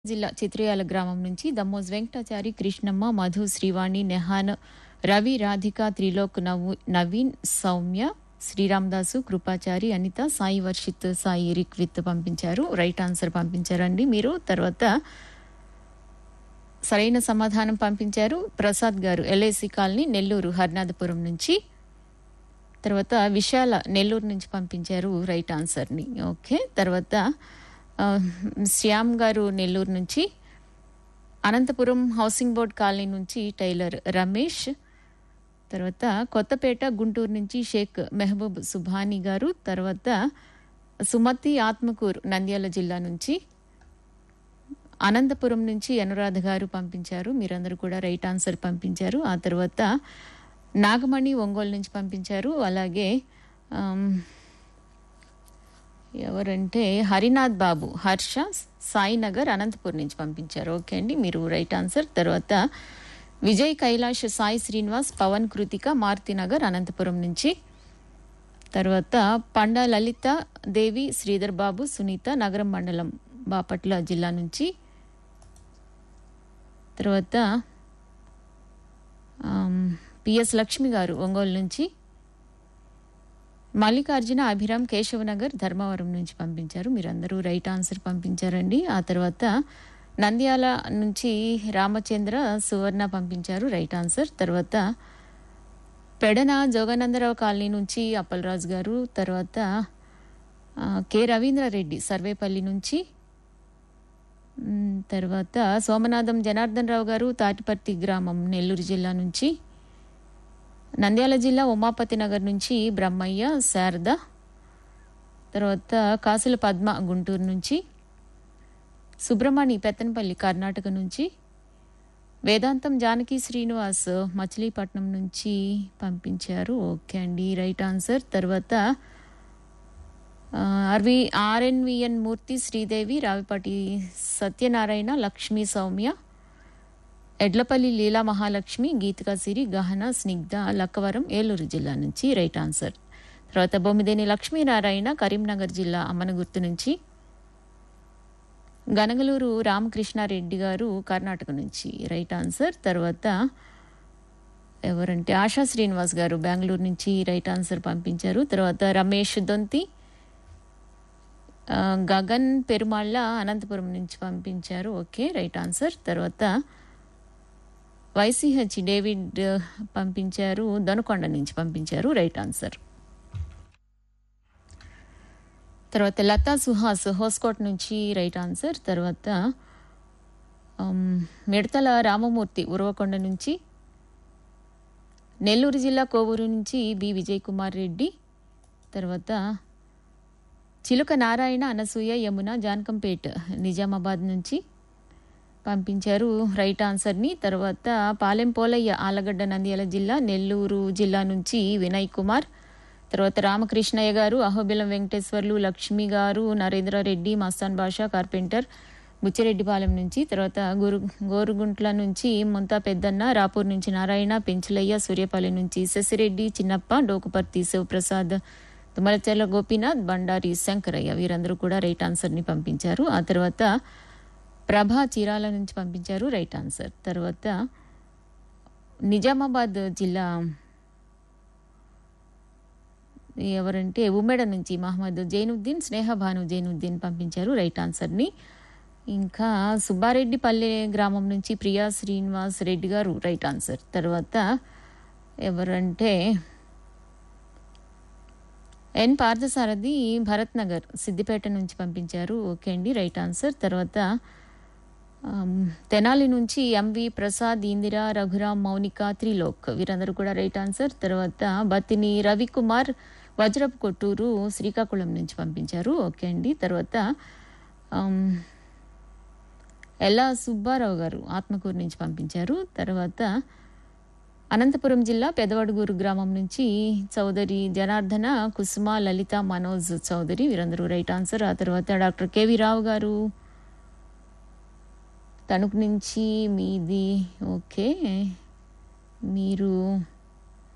జిల్లా చిత్రయాల గ్రామం నుంచి దమ్మోజ్ వెంకటాచారి, కృష్ణమ్మ, మధు, శ్రీవాణి, నెహాన్, రవి, రాధిక, త్రిలోక్, నవీన్, సౌమ్య, శ్రీరామదాసు, కృపాచారి, అనిత, సాయి వర్షిత్, సాయి రిక్విత్ పంపించారు. రైట్ ఆన్సర్ పంపించారండి మీరు. తర్వాత సరైన సమాధానం పంపించారు ప్రసాద్ గారు, ఎల్ఐసి కాలనీ, నెల్లూరు, హర్నాథపురం నుంచి. తర్వాత విశాల నెల్లూరు నుంచి పంపించారు రైట్ ఆన్సర్ని. ఓకే. తర్వాత శ్యామ్ గారు నెల్లూరు నుంచి, అనంతపురం హౌసింగ్ బోర్డ్ కాలనీ నుంచి టైలర్ రమేష్. తర్వాత కొత్తపేట గుంటూరు నుంచి షేక్ మెహబూబ్ సుభాని గారు. తర్వాత సుమతి ఆత్మకూరు నంద్యాల జిల్లా నుంచి. అనంతపురం నుంచి అనురాధ గారు పంపించారు. మీరందరూ కూడా రైట్ ఆన్సర్ పంపించారు. ఆ తర్వాత నాగమణి ఒంగోలు నుంచి పంపించారు. అలాగే ఎవరంటే హరినాథ్ బాబు, హర్ష, సాయినగర్, అనంతపూర్ నుంచి పంపించారు. ఓకే అండి, మీరు రైట్ ఆన్సర్. తర్వాత విజయ్, కైలాష్, సాయి శ్రీనివాస్, పవన్, కృతిక, మారుతినగర్, అనంతపురం నుంచి. తర్వాత పండా లలిత దేవి, శ్రీధర్ బాబు, సునీత, నగరం మండలం, బాపట్ల జిల్లా నుంచి. తర్వాత పిఎస్ లక్ష్మి గారు ఒంగోలు నుంచి. మల్లికార్జున, అభిరామ్, కేశవనగర్, ధర్మవరం నుంచి పంపించారు. మీరందరూ రైట్ ఆన్సర్ పంపించారండి. ఆ తర్వాత నంద్యాల నుంచి రామచంద్ర, సువర్ణ పంపించారు రైట్ ఆన్సర్. తర్వాత పెడన జోగానందరావు కాలనీ నుంచి అప్పలరాజు గారు. తర్వాత కె రవీంద్రారెడ్డి సర్వేపల్లి నుంచి. తర్వాత సోమనాథం జనార్దన్ రావు గారు, తాటిపర్తి గ్రామం, నెల్లూరు జిల్లా నుంచి. నంద్యాల జిల్లా ఉమాపతి నగర్ నుంచి బ్రహ్మయ్య, శారద. తర్వాత కాసుల పద్మ గుంటూరు నుంచి. సుబ్రహ్మణి పెత్తనపల్లి కర్ణాటక నుంచి. వేదాంతం జానకి శ్రీనివాస్ మచిలీపట్నం నుంచి పంపించారు. ఓకే అండి, రైట్ ఆన్సర్. తర్వాత ఆర్ఎన్విఎన్ మూర్తి, శ్రీదేవి, రావిపాటి సత్యనారాయణ, లక్ష్మీ, సౌమ్య, ఎడ్లపల్లి లీలా మహాలక్ష్మి, గీతికా సిరి, గహన, స్నిగ్ధ, లక్కవరం, ఏలూరు జిల్లా నుంచి రైట్ ఆన్సర్. తర్వాత బొమ్మిదేని లక్ష్మీనారాయణ, కరీంనగర్ జిల్లా, అమ్మనగుర్తు నుంచి. గనగలూరు రామకృష్ణారెడ్డి గారు కర్ణాటక నుంచి రైట్ ఆన్సర్. తర్వాత ఎవరంటే ఆశా శ్రీనివాస్ గారు బెంగళూరు నుంచి రైట్ ఆన్సర్ పంపించారు. తర్వాత రమేష్ దొంతి, గగన్ పెరుమాళ్ళ, అనంతపురం నుంచి పంపించారు. Okay, right answer. తర్వాత వైసీహెచ్ డేవిడ్ పంపించారు, దొనకొండ నుంచి పంపించారు రైట్ ఆన్సర్. తర్వాత లతా సుహాస్ హోస్కోట్ నుంచి రైట్ ఆన్సర్. తర్వాత మిడతల రామమూర్తి ఉరవకొండ నుంచి. నెల్లూరు జిల్లా కోవూరు నుంచి బి విజయ్ కుమార్ రెడ్డి. తర్వాత చిలుక నారాయణ, అనసూయ, యమున, జానకంపేట్, నిజామాబాద్ నుంచి పంపించారు రైట్ ఆన్సర్ని. తర్వాత పాలెం పోలయ్య, ఆలగడ్డ, నంద్యాల జిల్లా, నెల్లూరు జిల్లా నుంచి వినయ్ కుమార్. తర్వాత రామకృష్ణయ్య గారు, అహోబిలం వెంకటేశ్వర్లు, లక్ష్మి గారు, నరేంద్రారెడ్డి, మస్తాన్ బాషా, కార్పెంటర్, బుచ్చిరెడ్డిపాలెం నుంచి. తర్వాత గోరుగుంట్ల నుంచి ముంతా పెద్దన్న, రాపూర్ నుంచి నారాయణ, పెంచులయ్య, సూర్యపాలెం నుంచి శశిరెడ్డి, చిన్నప్ప, డోకుపర్తి శివప్రసాద్, తుమ్మలచెర్ల గోపీనాథ్, బండారి శంకరయ్య, వీరందరూ కూడా రైట్ ఆన్సర్ని పంపించారు. ఆ తర్వాత ప్రభా చీరాల నుంచి పంపించారు రైట్ ఆన్సర్. తర్వాత నిజామాబాద్ జిల్లా ఎవరంటే ఉమ్మేడ నుంచి మహమ్మద్ జైనుద్దీన్, స్నేహభాను జైనుద్దీన్ పంపించారు రైట్ ఆన్సర్ని. ఇంకా సుబ్బారెడ్డిపల్లె గ్రామం నుంచి ప్రియా శ్రీనివాస్ రెడ్డి గారు రైట్ ఆన్సర్. తర్వాత ఎవరంటే ఎన్ పార్థసారథి, భరత్ నగర్, సిద్దిపేట నుంచి పంపించారు. ఓకే అండి, రైట్ ఆన్సర్. తర్వాత తెనాలి నుంచి ఎంవి ప్రసాద్, ఇందిరా, రఘురామ్, మౌనిక, త్రిలోక్, వీరందరూ కూడా రైట్ ఆన్సర్. తర్వాత బతిని రవికుమార్, వజ్రపు కొట్టూరు, శ్రీకాకుళం నుంచి పంపించారు. ఓకే అండి. తర్వాత ఎల్లా సుబ్బారావు గారు ఆత్మకూరు నుంచి పంపించారు. తర్వాత అనంతపురం జిల్లా పెదవడుగూరు గ్రామం నుంచి చౌదరి జనార్దన, కుసుమ, లలిత, మనోజ్ చౌదరి, వీరందరూ రైట్ ఆన్సర్. ఆ తర్వాత డాక్టర్ కేవి రావు గారు తణుకు నుంచి మీది. ఓకే, మీరు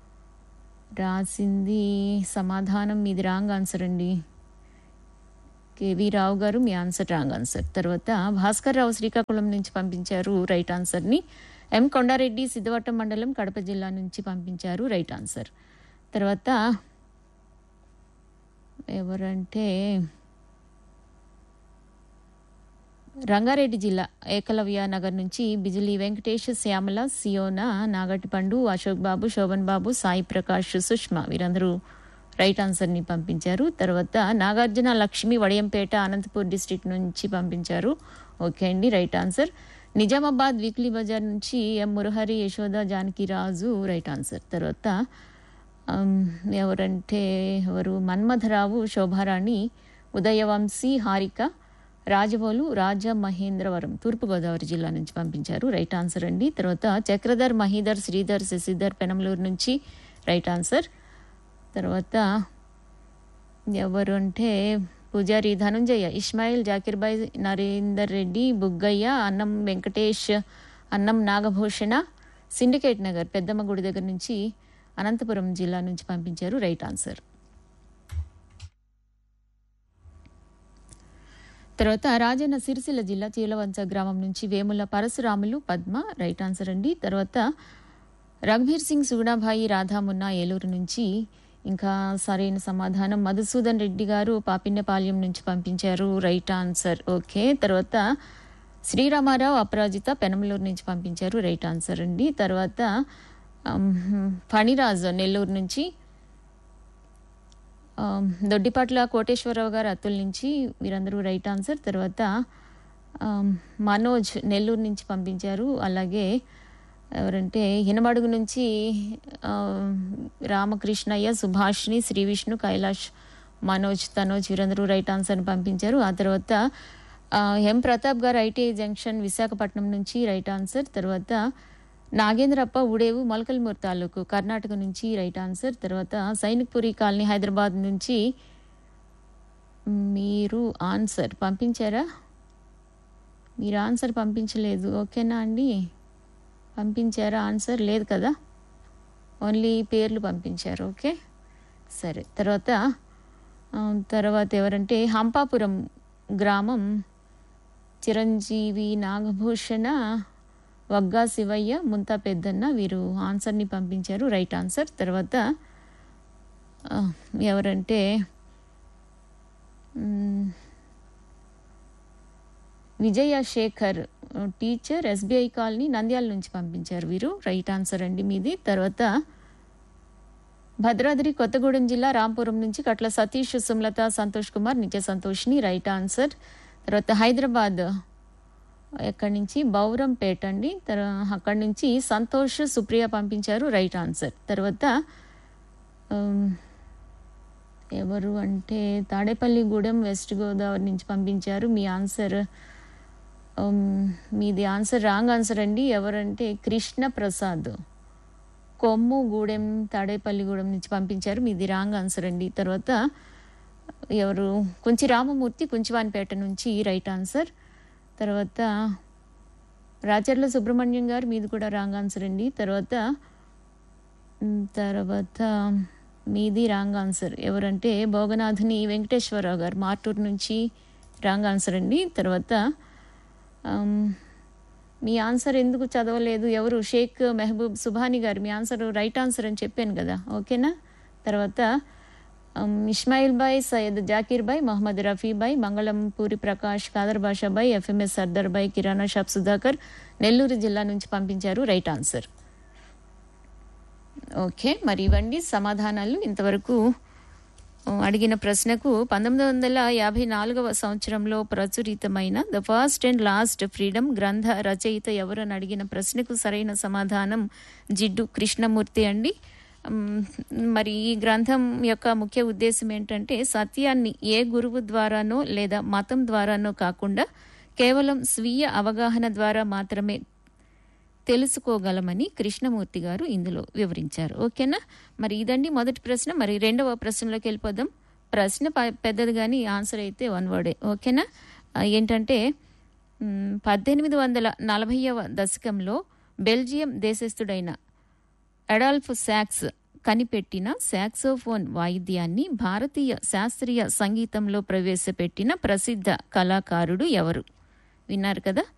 రాసింది సమాధానం మీది రాంగ్ ఆన్సర్ అండి. కేవీ రావు గారు మీ ఆన్సర్ రాంగ్ ఆన్సర్. తర్వాత భాస్కర్ రావు శ్రీకాకుళం నుంచి పంపించారు రైట్ ఆన్సర్ని. ఎం కొండారెడ్డి సిద్ధవటం మండలం కడప జిల్లా నుంచి పంపించారు రైట్ ఆన్సర్. తర్వాత ఎవరంటే రంగారెడ్డి జిల్లా ఏకలవ్య నగర్ నుంచి బిజిలీ వెంకటేష్, శ్యామల, సియోనా, నాగటిపండు, అశోక్ బాబు, శోభన్ బాబు, సాయి ప్రకాష్, సుష్మా వీరందరూ రైట్ ఆన్సర్ని పంపించారు. తర్వాత నాగార్జున లక్ష్మి వడియంపేట అనంతపూర్ డిస్ట్రిక్ట్ నుంచి పంపించారు. ఓకే అండి, right answer. Nizamabad weekly Bazar నుంచి ఎం మురహరి, యశోద, జానకిరాజు రైట్ ఆన్సర్. తర్వాత ఎవరు మన్మథరావు, శోభారాణి, ఉదయవంశీ, హారిక, రాజవోలు, రాజమహేంద్రవరం తూర్పుగోదావరి జిల్లా నుంచి పంపించారు రైట్ ఆన్సర్ అండి. తర్వాత చక్రధర్, మహీధర్, శ్రీధర్, శశిధర్ పెనంలూరు నుంచి రైట్ ఆన్సర్. తర్వాత ఎవరు అంటే పూజారి ధనుంజయ, ఇస్మాయిల్, జాకిర్బాయ్, నరేందర్ రెడ్డి, బుగ్గయ్య, అన్నం వెంకటేష్, అన్నం నాగభూషణ, సిండికేట్ నగర్ పెద్దమ్మ గుడి దగ్గర నుంచి అనంతపురం జిల్లా నుంచి పంపించారు రైట్ ఆన్సర్. తర్వాత రాజన్న సిరిసిల్ల జిల్లా చీలవంచ గ్రామం నుంచి వేముల పరశురాములు, పద్మ రైట్ ఆన్సర్ అండి. తర్వాత రఘుబీర్ సింగ్, సుగుణాభాయి, రాధామున్న ఏలూరు నుంచి ఇంకా సరైన సమాధానం మధుసూదన్ రెడ్డి గారు పాపిన్నపాలెం నుంచి పంపించారు రైట్ ఆన్సర్. ఓకే. తర్వాత శ్రీరామారావు, అపరాజిత పెనమలూరు నుంచి పంపించారు రైట్ ఆన్సర్ అండి. తర్వాత ఫణిరాజు నెల్లూరు నుంచి, దొడ్డిపాట్ల కోటేశ్వరరావు గారు అత్తుల నుంచి వీరందరూ రైట్ ఆన్సర్. తర్వాత మనోజ్ నెల్లూరు నుంచి పంపించారు. అలాగే ఎవరంటే హినమడుగు నుంచి రామకృష్ణయ్య, సుభాష్ని, శ్రీ విష్ణు, కైలాష్, మనోజ్, తనోజ్ వీరందరూ రైట్ ఆన్సర్ని పంపించారు. ఆ తర్వాత ఎం ప్రతాప్ గారు ఐటీఐ జంక్షన్ విశాఖపట్నం నుంచి రైట్ ఆన్సర్. తర్వాత నాగేంద్రప్ప ఉడేవు, మొలకల్మూరు తాలూకు కర్ణాటక నుంచి రైట్ ఆన్సర్. తర్వాత సైనిక్పురి కాలనీ హైదరాబాద్ నుంచి మీరు ఆన్సర్ పంపించారా? మీరు ఆన్సర్ పంపించలేదు. ఓకేనా అండి? పంపించారా? ఆన్సర్ లేదు కదా, ఓన్లీ పేర్లు పంపించారు. ఓకే, సరే. తర్వాత ఎవరంటే హంపాపురం గ్రామం చిరంజీవి, నాగభూషణ, వగ్గా శివయ్య, ముంతా పెద్దన్న వీరు ఆన్సర్ని పంపించారు రైట్ ఆన్సర్. తర్వాత ఎవరంటే విజయ Shekhar teacher, SBI colony Nandyal నుంచి పంపించారు వీరు రైట్ ఆన్సర్ అండి మీది. తర్వాత భద్రాద్రి కొత్తగూడెం జిల్లా రాంపురం నుంచి కట్ల సతీష్, సుమలత, సంతోష్ కుమార్, నిత్య సంతోష్ని రైట్ ఆన్సర్. తర్వాత హైదరాబాద్ ఎక్కడి నుంచి బౌరంపేట అండి, అక్కడి నుంచి సంతోష్, సుప్రియ పంపించారు రైట్ ఆన్సర్. తర్వాత ఎవరు అంటే తాడేపల్లిగూడెం వెస్ట్ గోదావరి నుంచి పంపించారు మీ ఆన్సర్. మీది ఆన్సర్ రాంగ్ ఆన్సర్ అండి. ఎవరంటే కృష్ణ ప్రసాద్, కొమ్ముగూడెం, తాడేపల్లిగూడెం నుంచి పంపించారు, మీది రాంగ్ ఆన్సర్ అండి. తర్వాత ఎవరు కుంచి రామమూర్తి, కుంచివానిపేట నుంచి రైట్ ఆన్సర్. తర్వాత రాచర్ల సుబ్రహ్మణ్యం గారు, మీది కూడా రాంగ్ ఆన్సర్ అండి. తర్వాత మీది రాంగ్ ఆన్సర్. ఎవరంటే భోగనాథుని వెంకటేశ్వరరావు గారు మార్టూరు నుంచి రాంగ్ ఆన్సర్ అండి. తర్వాత మీ ఆన్సర్ ఎందుకు చదవలేదు? ఎవరు షేక్ మెహబూబ్ సుభాని గారు, మీ ఆన్సర్ రైట్ ఆన్సర్ అని చెప్పాను కదా, ఓకేనా. తర్వాత Ismail bye, Syed Zakir bye, Mohammed Rafi bye, మంగళం పూరి ప్రకాష్, ఖాదర్ బాషా బాయ్, ఎఫ్ఎంఎస్ సర్దార్ బాయ్, కిరాణా షాప్ సుధాకర్ నెల్లూరు జిల్లా నుంచి పంపించారు రైట్ ఆన్సర్. ఓకే, మరి ఇవ్వండి సమాధానాలు. ఇంతవరకు అడిగిన ప్రశ్నకు 1954 సంవత్సరంలో ప్రచురితమైన the first and last freedom గ్రంథ రచయిత ఎవరని అడిగిన ప్రశ్నకు సరైన సమాధానం జిడ్డు కృష్ణమూర్తి అండి. మరి ఈ గ్రంథం యొక్క ముఖ్య ఉద్దేశం ఏంటంటే సత్యాన్ని ఏ గురువు ద్వారానో లేదా మతం ద్వారానో కాకుండా కేవలం స్వీయ అవగాహన ద్వారా మాత్రమే తెలుసుకోగలమని కృష్ణమూర్తి గారు ఇందులో వివరించారు. ఓకేనా, మరి ఇదండి మొదటి ప్రశ్న. మరి రెండవ ప్రశ్నలోకి వెళ్ళిపోదాం. ప్రశ్న పెద్దది కానీ ఆన్సర్ అయితే వన్ వర్డే. ఓకేనా, ఏంటంటే 1840వ దశకంలో బెల్జియం దేశస్థుడైన అడాల్ఫ్ సాక్స్ కనిపెట్టిన సాక్సోఫోన్ వాయిద్యాన్ని భారతీయ శాస్త్రీయ సంగీతంలో ప్రవేశపెట్టిన ప్రసిద్ధ కళాకారుడు ఎవరు? విన్నారు కదా.